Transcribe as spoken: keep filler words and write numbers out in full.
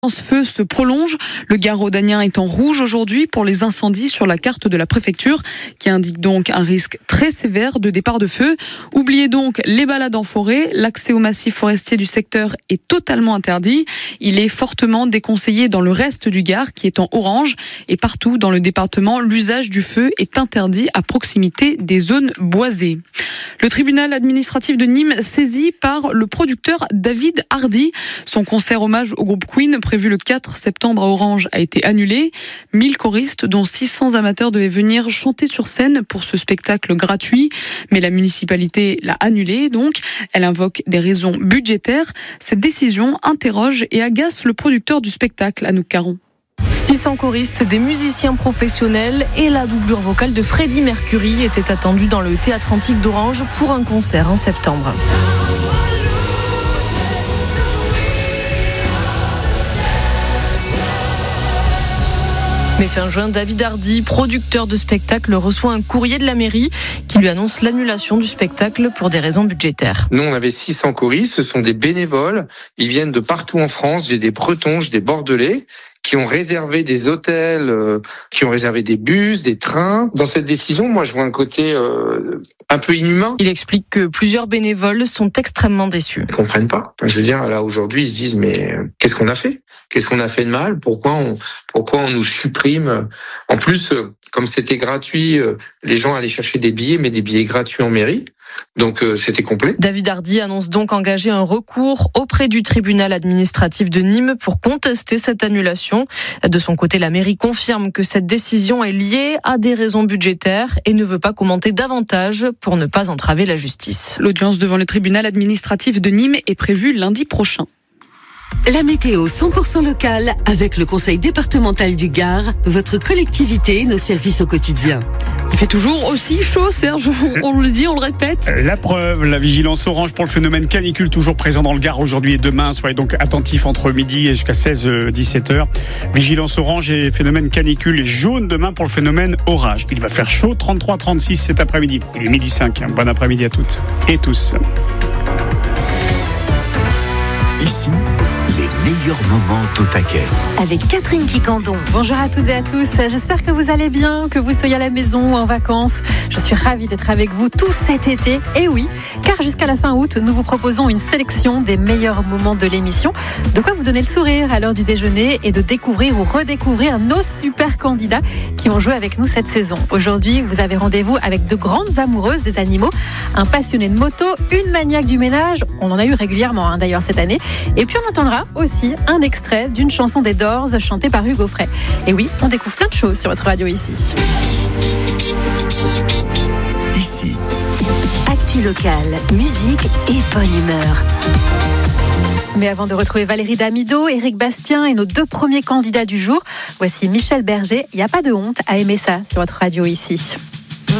Ce feu se prolonge. Le Gard rhodanien est en rouge aujourd'hui pour les incendies sur la carte de la préfecture qui indique donc un risque très sévère de départ de feu. Oubliez donc les balades en forêt. L'accès au massif forestier du secteur est totalement interdit. Il est fortement déconseillé dans le reste du Gard qui est en orange et partout dans le département, l'usage du feu est interdit à proximité des zones boisées. Le tribunal administratif de Nîmes saisi par le producteur David Hardy. Son concert hommage au groupe Queen prévu le quatre septembre à Orange a été annulé. mille choristes, dont six cents amateurs, devaient venir chanter sur scène pour ce spectacle gratuit. Mais la municipalité l'a annulé, donc. Elle invoque des raisons budgétaires. Cette décision interroge et agace le producteur du spectacle, Anouk Caron. six cents choristes, des musiciens professionnels et la doublure vocale de Freddie Mercury étaient attendus dans le théâtre antique d'Orange pour un concert en septembre. Mais fin juin, David Hardy, producteur de spectacle, reçoit un courrier de la mairie qui lui annonce l'annulation du spectacle pour des raisons budgétaires. Nous, on avait six cents choristes, ce sont des bénévoles. Ils viennent de partout en France. J'ai des Bretons, j'ai des Bordelais qui ont réservé des hôtels, euh, qui ont réservé des bus, des trains. Dans cette décision, moi, je vois un côté euh, un peu inhumain. Il explique que plusieurs bénévoles sont extrêmement déçus. Ils comprennent pas. Je veux dire, là, aujourd'hui, ils se disent, mais euh, qu'est-ce qu'on a fait ? Qu'est-ce qu'on a fait de mal ? Pourquoi on, pourquoi on nous supprime ? En plus, euh, comme c'était gratuit, euh, les gens allaient chercher des billets, mais des billets gratuits en mairie. Donc euh, c'était complet. David Hardy annonce donc engager un recours auprès du tribunal administratif de Nîmes pour contester cette annulation. De son côté, la mairie confirme que cette décision est liée à des raisons budgétaires et ne veut pas commenter davantage pour ne pas entraver la justice. L'audience devant le tribunal administratif de Nîmes est prévue lundi prochain. La météo cent pour cent locale avec le conseil départemental du Gard, votre collectivité, nos services au quotidien. Il fait toujours aussi chaud, Serge, on le dit, on le répète. La preuve, la vigilance orange pour le phénomène canicule toujours présent dans le Gard aujourd'hui et demain. Soyez donc attentifs entre midi et jusqu'à seize à dix-sept heures. Vigilance orange et phénomène canicule et jaune demain pour le phénomène orage. Il va faire chaud, trente-trois à trente-six cet après-midi. Il est midi cinq. Bon après-midi à toutes et tous. Ici, les meilleurs moments au taquet. Avec Catherine Quicandon. Bonjour à toutes et à tous. J'espère que vous allez bien, que vous soyez à la maison ou en vacances. Je suis ravie d'être avec vous tout cet été. Et oui, car jusqu'à la fin août, nous vous proposons une sélection des meilleurs moments de l'émission. De quoi vous donner le sourire à l'heure du déjeuner et de découvrir ou redécouvrir nos super candidats qui ont joué avec nous cette saison. Aujourd'hui, vous avez rendez-vous avec de grandes amoureuses des animaux, un passionné de moto, une maniaque du ménage. On en a eu régulièrement hein, d'ailleurs cette année. Et puis on entendra aussi un extrait d'une chanson des Doors chantée par Hugo Frey. Et oui, on découvre plein de choses sur votre radio ici. Ici. Actu locale, musique et bonne humeur. Mais avant de retrouver Valérie Damido, Éric Bastien et nos deux premiers candidats du jour, voici Michel Berger. Il n'y a pas de honte à aimer ça sur votre radio ici.